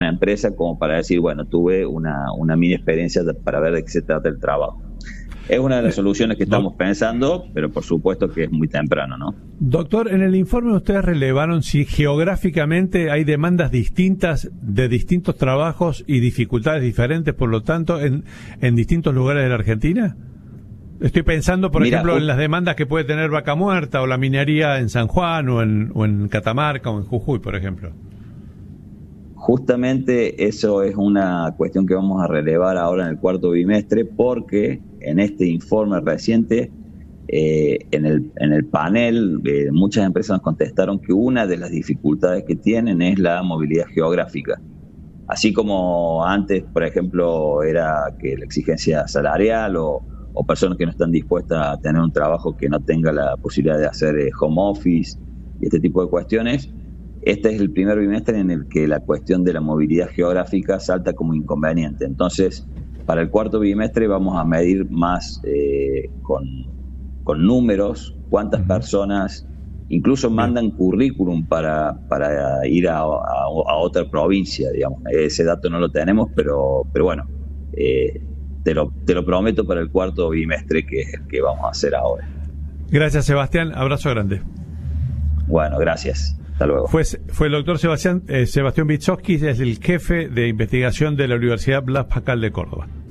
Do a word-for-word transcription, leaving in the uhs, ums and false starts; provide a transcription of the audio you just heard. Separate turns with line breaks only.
una empresa como para decir, bueno, tuve una, una mini experiencia de, para ver de qué se trata el trabajo. Es una de las soluciones que estamos pensando, pero por supuesto que es muy temprano, ¿no?
Doctor, en el informe ustedes relevaron si geográficamente hay demandas distintas de distintos trabajos y dificultades diferentes, por lo tanto, en, en distintos lugares de la Argentina. Estoy pensando, por Mira, ejemplo, en las demandas que puede tener Vaca Muerta o la minería en San Juan o en, o en Catamarca o en Jujuy, por ejemplo.
Justamente eso es una cuestión que vamos a relevar ahora en el cuarto bimestre, porque en este informe reciente, eh, en, el, en el panel, eh, muchas empresas nos contestaron que una de las dificultades que tienen es la movilidad geográfica. Así como antes, por ejemplo, era que la exigencia salarial o, o personas que no están dispuestas a tener un trabajo que no tenga la posibilidad de hacer eh, home office y este tipo de cuestiones. Este es el primer bimestre en el que la cuestión de la movilidad geográfica salta como inconveniente. Entonces, para el cuarto bimestre vamos a medir más eh, con, con números cuántas uh-huh. personas incluso mandan currículum para, para ir a, a, a otra provincia, digamos. Ese dato no lo tenemos, pero, pero bueno, eh, te, lo, te lo prometo para el cuarto bimestre que, que vamos a hacer ahora.
Gracias, Sebastián. Abrazo grande.
Bueno, gracias. Hasta luego.
Fue, fue el doctor Sebastián, eh, Sebastián Witkowski, es el jefe de investigación de la Universidad Blas Pascal de Córdoba.